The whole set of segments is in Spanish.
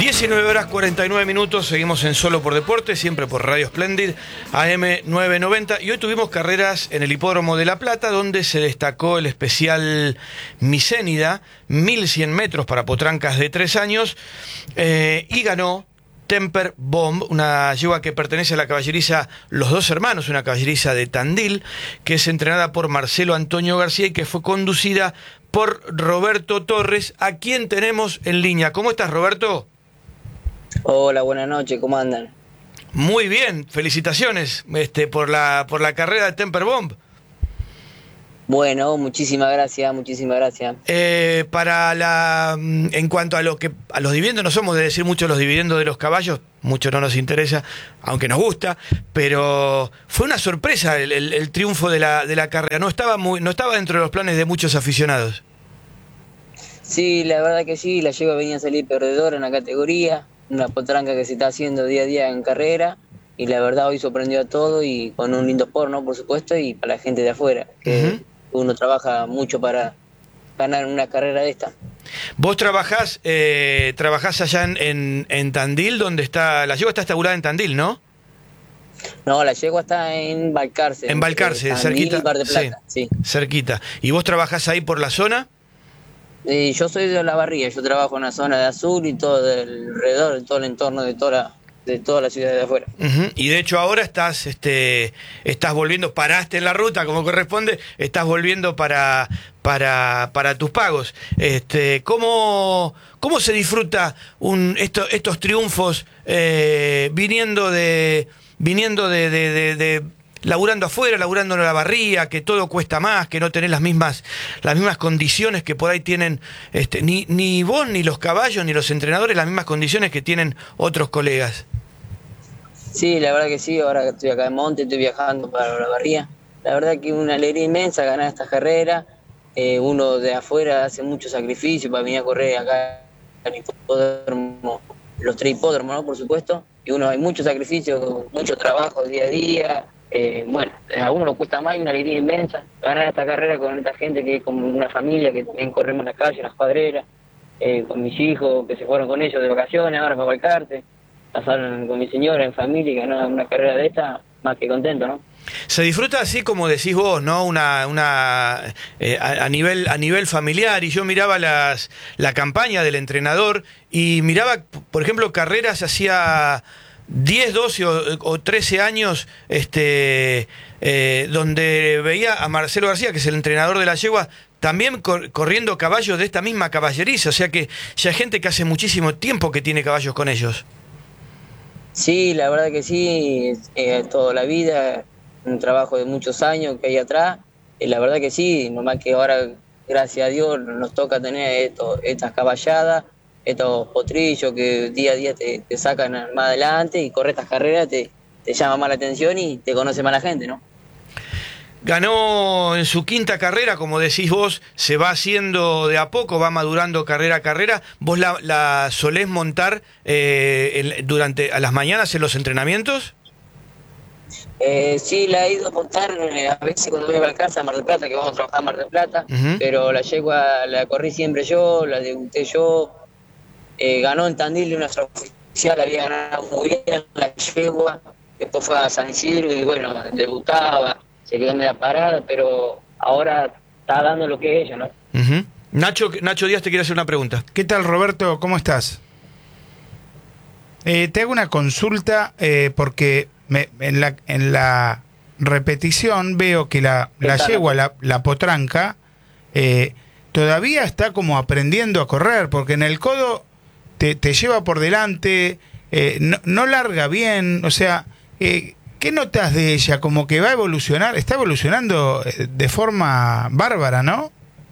19:49, seguimos en Solo por Deporte, siempre por Radio Splendid, AM 990, y hoy tuvimos carreras en el Hipódromo de La Plata, donde se destacó el especial Micénida, 1100 metros para potrancas de 3 años, y ganó Temper Bomb, una yegua que pertenece a la caballeriza Los Dos Hermanos, una caballeriza de Tandil, que es entrenada por Marcelo Antonio García y que fue conducida por Roberto Torres, a quien tenemos en línea. ¿Cómo estás, Roberto? Hola, buenas noches, ¿cómo andan? Muy bien, felicitaciones por la carrera de Temper Bomb. Bueno, muchísimas gracias, muchísimas gracias. En cuanto a los dividendos, no somos de decir mucho los dividendos de los caballos, mucho no nos interesa, aunque nos gusta, pero fue una sorpresa el triunfo de la carrera, no estaba dentro de los planes de muchos aficionados. Sí, la verdad que sí, la yegua venía a salir perdedora en la categoría, una potranca que se está haciendo día a día en carrera, y la verdad hoy sorprendió a todo y con un lindo sport, ¿no? Por supuesto, y para la gente de afuera, que uno trabaja mucho para ganar una carrera de esta. Vos trabajás allá en Tandil, donde está la yegua, está asegurada en Tandil, ¿no? No, la yegua está en Balcarce. En Balcarce, cerquita. Mar de Plata, sí. Cerquita. ¿Y vos trabajás ahí por la zona? Yo soy de Olavarría, yo trabajo en la zona de Azul y todo alrededor, todo el entorno de toda la ciudad de afuera. Y de hecho ahora estás volviendo, paraste en la ruta como corresponde, estás volviendo para tus pagos. ¿Cómo se disfruta estos triunfos viniendo de laburando afuera, laburando en Olavarría, que todo cuesta más, que no tenés las mismas condiciones que por ahí tienen ni vos, ni los caballos, ni los entrenadores, las mismas condiciones que tienen otros colegas? Sí, la verdad que sí, ahora que estoy acá en Monte, estoy viajando para Olavarría. La verdad que es una alegría inmensa ganar esta carrera. Uno de afuera hace mucho sacrificio para venir a correr acá al hipódromo, los 3 hipódromos, ¿no? Por supuesto. Y hay mucho sacrificio, mucho trabajo día a día. Bueno, a uno le cuesta más y una alegría inmensa ganar esta carrera con esta gente que es como una familia, que también corremos en la calle, en las cuadreras, con mis hijos que se fueron con ellos de vacaciones, ahora para Balcarce, pasaron con mi señora en familia y ganar una carrera de esta, más que contento, ¿no? Se disfruta así como decís vos, ¿no? A nivel familiar, y yo miraba la campaña del entrenador y miraba, por ejemplo, carreras hacía 10, 12 o 13 años, donde veía a Marcelo García, que es el entrenador de la yegua, también corriendo caballos de esta misma caballeriza, o sea que ya hay gente que hace muchísimo tiempo que tiene caballos con ellos. Sí, la verdad que sí, toda la vida, un trabajo de muchos años que hay atrás, la verdad que sí, nomás que ahora, gracias a Dios, nos toca tener estas caballadas, estos potrillos que día a día te sacan más adelante, y correr estas carreras te llama más la atención y te conoce más la gente, ¿no? Ganó en su 5ª carrera, como decís vos, se va haciendo de a poco, va madurando carrera a carrera. ¿Vos la solés montar durante a las mañanas en los entrenamientos? Sí, la he ido a montar a veces cuando voy a Balcarce, a Mar del Plata, que vamos a trabajar a Mar del Plata, pero la yegua la corrí siempre yo, la debuté yo. Ganó en Tandil una oficial, había ganado muy bien la yegua, después fue a San Isidro y bueno, debutaba, se quedó en la parada, pero ahora está dando lo que es ella, ¿no? Nacho Díaz te quiere hacer una pregunta. ¿Qué tal, Roberto? ¿Cómo estás? Te hago una consulta porque en la repetición veo que la yegua, la potranca, todavía está como aprendiendo a correr, porque en el codo te lleva por delante, no larga bien, o sea, ¿qué notas de ella? Como que va a evolucionar, está evolucionando de forma bárbara, ¿no?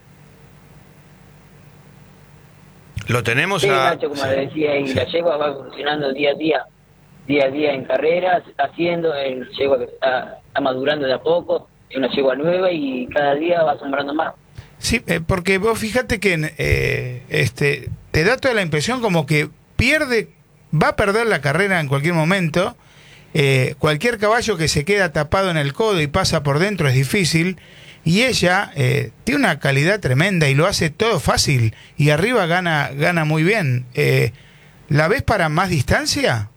Lo tenemos sí, Nacho, como le decía, y la yegua va evolucionando día a día en carrera, se está haciendo, es una yegua que está madurando de a poco, es una yegua nueva y cada día va asombrando más. Sí, porque vos fíjate que te da toda la impresión como que va a perder la carrera en cualquier momento. Cualquier caballo que se queda tapado en el codo y pasa por dentro es difícil, y ella tiene una calidad tremenda y lo hace todo fácil, y arriba gana muy bien. ¿La ves para más distancia?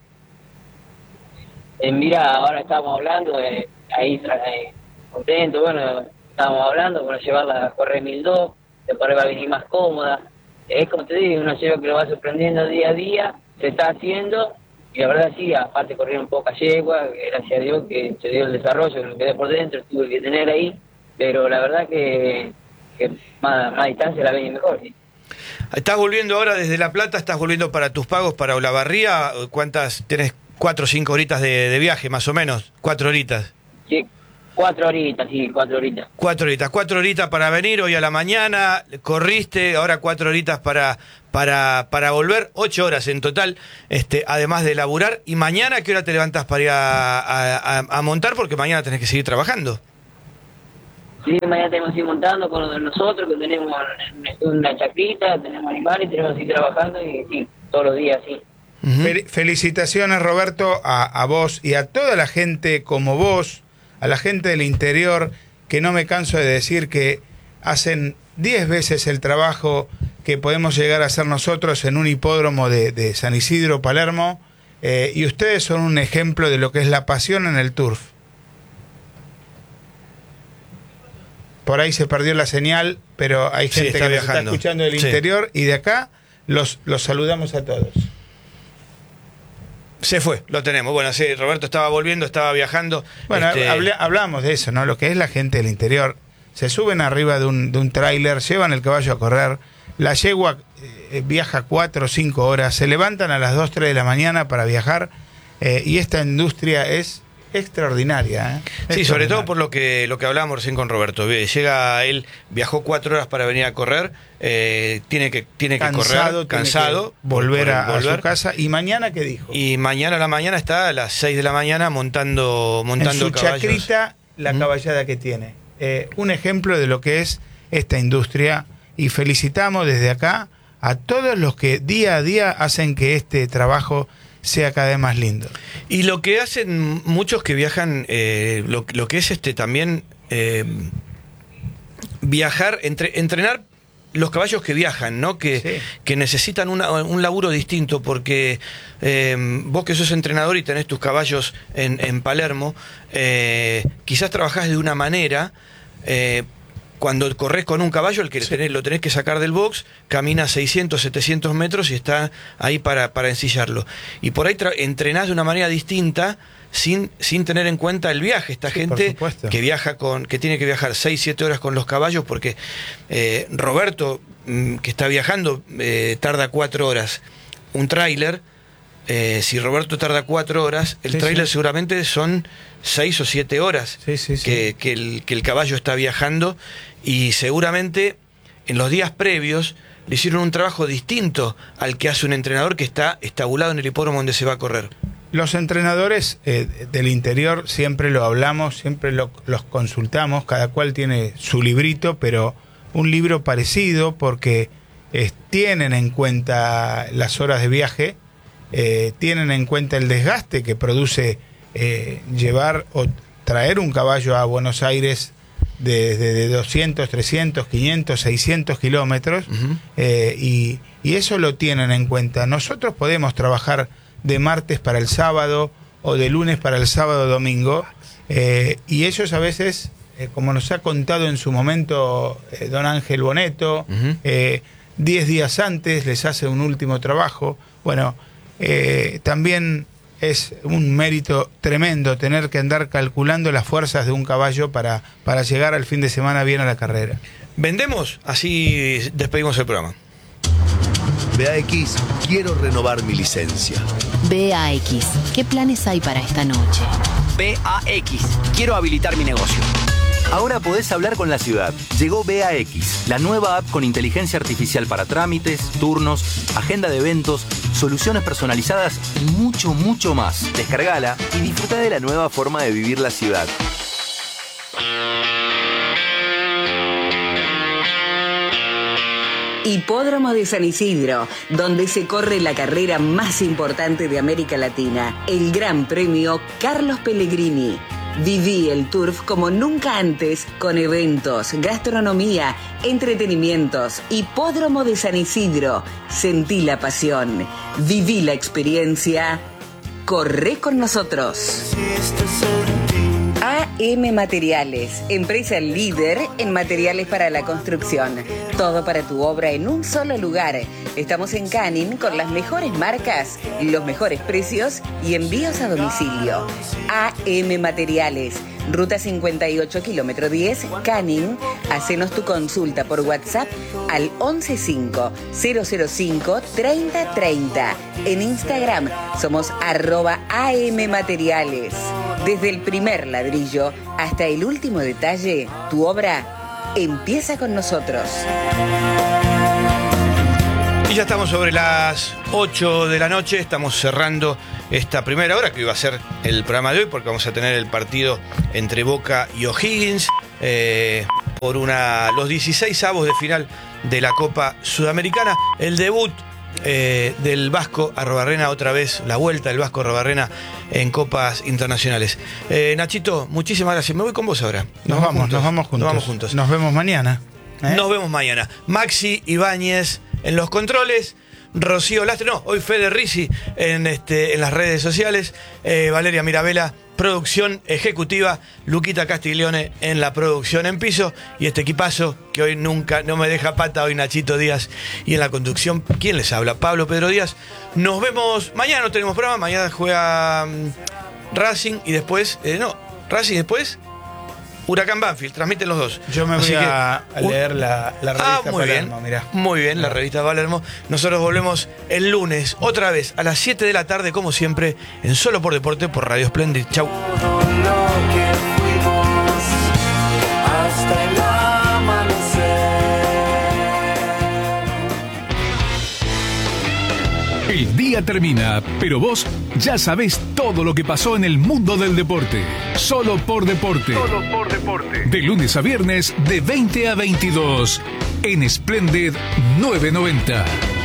Mira, ahora estamos hablando, contento, bueno, estábamos hablando para llevarla a correr 1002, después va a venir más cómoda. Es como te digo, una yegua que lo va sorprendiendo día a día, se está haciendo, y la verdad sí, aparte corrieron poca yegua, gracias a Dios que se dio el desarrollo, que lo quedé por dentro, tuve que tener ahí, pero la verdad que más distancia la ven mejor, ¿sí? ¿Estás volviendo ahora desde La Plata? ¿Estás volviendo para tus pagos para Olavarría? ¿Cuántas? ¿Tenés 4 o 5 horitas de viaje, más o menos? 4 horitas. Sí, 4 horitas, sí, 4 horitas. 4 horitas para venir hoy a la mañana, corriste, ahora 4 horitas para volver, 8 horas en total, además de laburar. ¿Y mañana a qué hora te levantas para ir a montar? Porque mañana tenés que seguir trabajando. Sí, mañana tenemos que ir montando con nosotros, que tenemos una chacrita, tenemos animales, tenemos que ir trabajando y sí, todos los días, sí. Felicitaciones, Roberto, a vos y a toda la gente como vos, a la gente del interior, que no me canso de decir que hacen 10 veces el trabajo que podemos llegar a hacer nosotros en un hipódromo de San Isidro, Palermo, y ustedes son un ejemplo de lo que es la pasión en el turf. Por ahí se perdió la señal, pero hay gente que nos está escuchando del interior y de acá los saludamos a todos. Se fue, lo tenemos. Bueno, sí, Roberto estaba volviendo, estaba viajando. Bueno, hablamos de eso, ¿no? Lo que es la gente del interior. Se suben arriba de un tráiler, llevan el caballo a correr, la yegua viaja 4 o 5 horas, se levantan a las 2, 3 de la mañana para viajar, y esta industria es extraordinaria, Sí, sobre todo por lo que hablábamos recién con Roberto. Llega él, viajó 4 horas para venir a correr, tiene que correr, cansado, volver a su casa. ¿Y mañana qué dijo? Y mañana a la mañana está a las 6 de la mañana montando en su caballos. Chacrita, la caballada que tiene. Un ejemplo de lo que es esta industria, y felicitamos desde acá a todos los que día a día hacen que este trabajo sea cada vez más lindo. Y lo que hacen muchos que viajan, lo que es también viajar, entrenar los caballos que viajan, ¿no? Que necesitan un laburo distinto, porque vos que sos entrenador y tenés tus caballos en Palermo, quizás trabajás de una manera. Cuando corres con un caballo, el que lo tenés que sacar del box, camina 600, 700 metros y está ahí para ensillarlo. Y por ahí entrenás de una manera distinta sin tener en cuenta el viaje. Esta gente que viaja que tiene que viajar 6, 7 horas con los caballos, porque Roberto, que está viajando, tarda 4 horas. Un tráiler, si Roberto tarda 4 horas, el tráiler seguramente son 6 o 7 horas que el caballo está viajando, y seguramente en los días previos le hicieron un trabajo distinto al que hace un entrenador que está estabulado en el hipódromo donde se va a correr. Los entrenadores del interior siempre lo hablamos, siempre los consultamos, cada cual tiene su librito, pero un libro parecido, porque tienen en cuenta las horas de viaje, tienen en cuenta el desgaste que produce llevar o traer un caballo a Buenos Aires de 200, 300, 500, 600 kilómetros, y eso lo tienen en cuenta. Nosotros podemos trabajar de martes para el sábado o de lunes para el sábado o domingo, y ellos a veces, como nos ha contado en su momento don Ángel Boneto, 10 días antes les hace un último trabajo. Bueno, también es un mérito tremendo tener que andar calculando las fuerzas de un caballo para llegar al fin de semana bien a la carrera. ¿Vendemos? Así despedimos el programa. BAX, quiero renovar mi licencia. BAX, ¿qué planes hay para esta noche? BAX, quiero habilitar mi negocio. Ahora podés hablar con la ciudad. Llegó BAX, la nueva app con inteligencia artificial para trámites, turnos, agenda de eventos, soluciones personalizadas y mucho, mucho más. Descargala y disfruta de la nueva forma de vivir la ciudad. Hipódromo de San Isidro, donde se corre la carrera más importante de América Latina, el Gran Premio Carlos Pellegrini. Viví el Turf como nunca antes, con eventos, gastronomía, entretenimientos, hipódromo de San Isidro. Sentí la pasión, viví la experiencia. Corre con nosotros. AM Materiales, empresa líder en materiales para la construcción. Todo para tu obra en un solo lugar. Estamos en Canning con las mejores marcas, los mejores precios y envíos a domicilio. AM Materiales, Ruta 58, kilómetro 10, Canning. Hacenos tu consulta por WhatsApp al 115-005-3030. En Instagram somos @AM Materiales. Desde el primer ladrillo hasta el último detalle, tu obra empieza con nosotros. Y ya estamos sobre las 8 de la noche, estamos cerrando esta primera hora, que iba a ser el programa de hoy, porque vamos a tener el partido entre Boca y O'Higgins por los 16avos de final de la Copa Sudamericana. El debut del Vasco Arruabarrena, otra vez la vuelta del Vasco Arruabarrena en copas internacionales. Nachito, muchísimas gracias. Me voy con vos ahora. Nos vamos juntos. Nos vemos mañana. Nos vemos mañana. Maxi Ibáñez en los controles, Rocío Lastre, hoy Fede Rizzi en las redes sociales, Valeria Mirabella, producción ejecutiva, Luquita Castiglione en la producción en piso, y este equipazo que hoy nunca no me deja pata, hoy Nachito Díaz, y en la conducción, ¿quién les habla? Pablo Pedro Díaz. Nos vemos mañana, no tenemos programa, mañana juega Racing y después, Racing y después Huracán Banfield, transmiten los dos. Yo me voy a leer la revista Palermo, mirá. Muy bien, la revista Palermo. Nosotros volvemos el lunes, otra vez, a las 7 de la tarde, como siempre, en Solo por Deporte, por Radio Splendid. Chau. El día termina, pero vos ya sabés todo lo que pasó en el mundo del deporte. Solo por Deporte. Solo por Deporte. De lunes a viernes, de 20 a 22. En Splendid 990.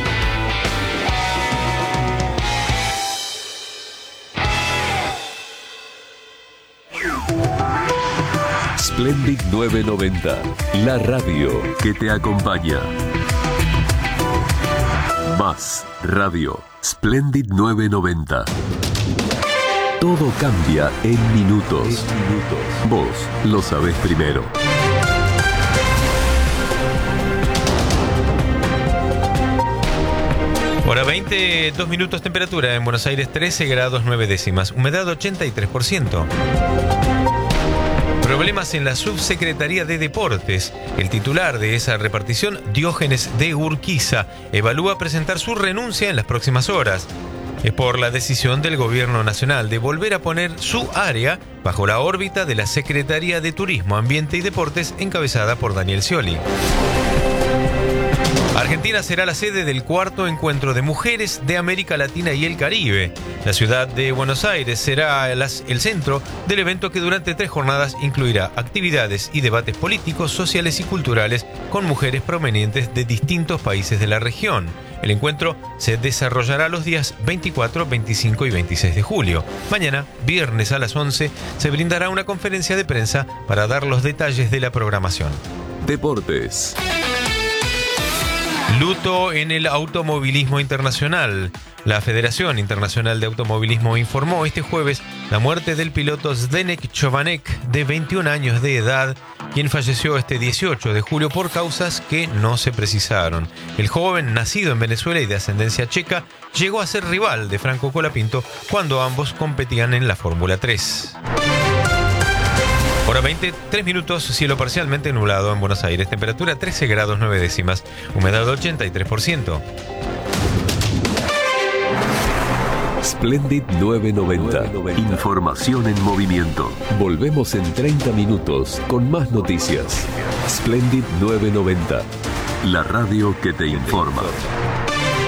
Splendid 990. La radio que te acompaña. Más Radio, Splendid 990. Todo cambia en minutos. Vos lo sabés primero. Hora 20, 2 minutos temperatura en Buenos Aires, 13 grados 9 décimas. Humedad 83%. Problemas en la Subsecretaría de Deportes. El titular de esa repartición, Diógenes de Urquiza, evalúa presentar su renuncia en las próximas horas. Es por la decisión del Gobierno Nacional de volver a poner su área bajo la órbita de la Secretaría de Turismo, Ambiente y Deportes, encabezada por Daniel Scioli. Argentina será la sede del cuarto encuentro de mujeres de América Latina y el Caribe. La ciudad de Buenos Aires será el centro del evento, que durante 3 jornadas incluirá actividades y debates políticos, sociales y culturales con mujeres provenientes de distintos países de la región. El encuentro se desarrollará los días 24, 25 y 26 de julio. Mañana, viernes a las 11, se brindará una conferencia de prensa para dar los detalles de la programación. Deportes. Luto en el automovilismo internacional. La Federación Internacional de Automovilismo informó este jueves la muerte del piloto Zdeněk Chovanec, de 21 años de edad, quien falleció este 18 de julio por causas que no se precisaron. El joven, nacido en Venezuela y de ascendencia checa, llegó a ser rival de Franco Colapinto cuando ambos competían en la Fórmula 3. Hora 20, 3 minutos, cielo parcialmente nublado en Buenos Aires, temperatura 13 grados 9 décimas, humedad 83%. Splendid 990. Información en movimiento. Volvemos en 30 minutos con más noticias. Splendid 990. La radio que te informa.